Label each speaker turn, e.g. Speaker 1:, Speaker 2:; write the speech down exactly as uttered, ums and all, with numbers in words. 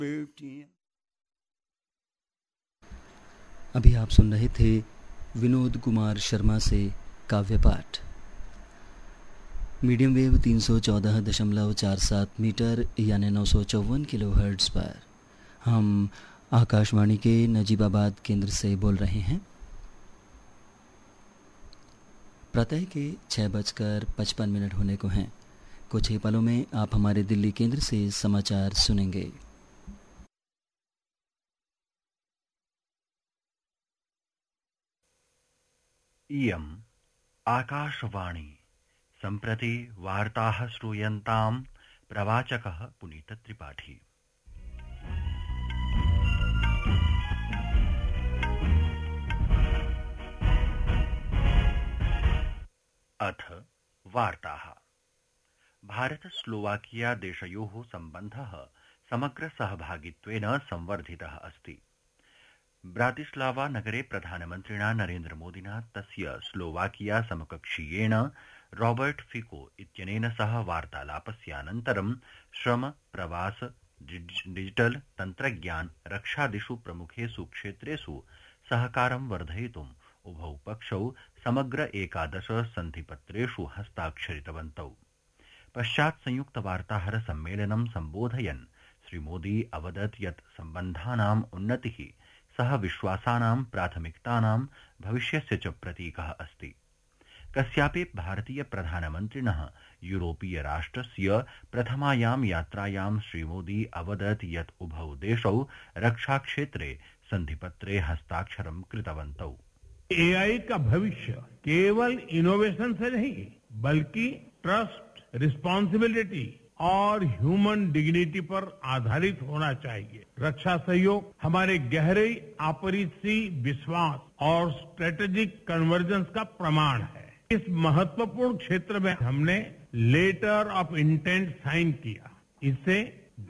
Speaker 1: अभी आप सुन रहे थे विनोद कुमार शर्मा से काव्य पाठ। मीडियम वेव तीन सौ चौदह दशमलव चार सात मीटर यानी नौ सौ चौवन किलो हर्ट्ज़ पर हम आकाशवाणी के नजीबाबाद केंद्र से बोल रहे हैं। प्रातः के छः बजकर पचपन मिनट होने को हैं। कुछ ही पलों में आप हमारे दिल्ली केंद्र से समाचार सुनेंगे।
Speaker 2: इयम् आकाशवाणी सम्प्रति वार्ताः श्रूयन्तां प्रवाचकः पुनीत त्रिपाठी। अथ वार्ताः। भारत स्लोवाकिया देशयोः सम्बन्धः समग्र सहभागित्वेन संवर्धितः अस्ति। ब्रातिस्लावा नगरे प्रधानमन्त्रिणा नरेन्द्र मोदिना तस्य स्लोवाकिया समकक्षीयेण रॉबर्ट फिको इत्यनेन सह वार्तालापस्यानन्तरं श्रम, प्रवास, डिजिटल, तन्त्रज्ञान, रक्षादिषु प्रमुखेषु क्षेत्रेषु सहकारं वर्धयितुम् उभौ पक्षौ समग्र एकादश सन्धिपत्रेषु हस्ताक्षरितवन्तौ। पश्चात् संयुक्त वार्ताहर सम्मेलनं सम्बोधयन् श्रीमोदी अवदत् यत् सम्बन्धानाम् उन्नतिः सह विश्वासानां प्राथमिकतानां भविष्यस्य च प्रतीकः अस्ति। कस्यापि भारतीय प्रधानमन्त्रिणः यूरोपीय राष्ट्रस्य प्रथमायां यात्रायां श्रीमोदी अवदत् यत् उभौ देशौ रक्षाक्षेत्रे सन्धिपत्रे हस्ताक्षरं कृतवन्तौ।
Speaker 3: एआई का भविष्य केवल इनोवेशन से नहीं बल्कि ट्रस्ट, रिस्पांसिबिलिटी और ह्यूमन डिग्निटी पर आधारित होना चाहिए। रक्षा सहयोग हमारे गहरे आपसी विश्वास और स्ट्रेटेजिक कन्वर्जेंस का प्रमाण है। इस महत्वपूर्ण क्षेत्र में हमने लेटर ऑफ इंटेंट साइन किया। इससे